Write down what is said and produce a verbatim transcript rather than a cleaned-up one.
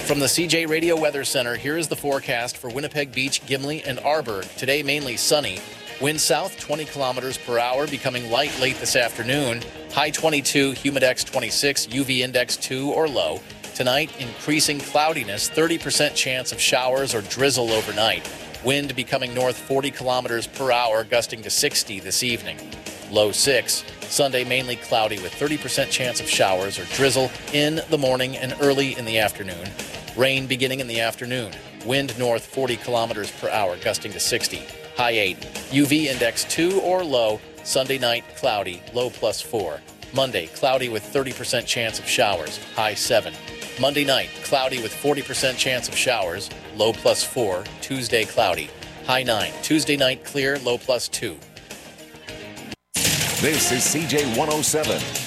From the C J Radio Weather Center, here is the forecast for Winnipeg Beach, Gimli, and Arborg. Today, mainly sunny. Wind south, twenty kilometers per hour, becoming light late this afternoon. High twenty-two, humidex twenty-six, U V index two or low. Tonight, increasing cloudiness, thirty percent chance of showers or drizzle overnight. Wind becoming north forty kilometers per hour, gusting to sixty this evening. Low six. Sunday, mainly cloudy with thirty percent chance of showers or drizzle in the morning and early in the afternoon. Rain beginning in the afternoon. Wind north forty kilometers per hour, gusting to sixty. High eight. U V index two or low. Sunday night, cloudy, low plus four. Monday, cloudy with thirty percent chance of showers, high seven. Monday night, cloudy with forty percent chance of showers, low plus four. Tuesday, cloudy, high nine. Tuesday night, clear, low plus two. This is C J one oh seven.